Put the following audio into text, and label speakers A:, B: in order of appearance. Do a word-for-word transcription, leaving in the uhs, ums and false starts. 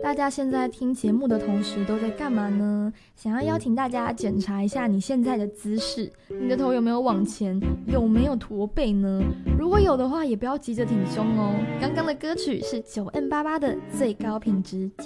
A: 大家现在听节目的同时都在干嘛呢？想要邀请大家检查一下你现在的姿势，你的头有没有往前，有没有驼背呢？如果有的话，也不要急着挺胸哦。刚刚的歌曲是 九 M 八八 的最高品质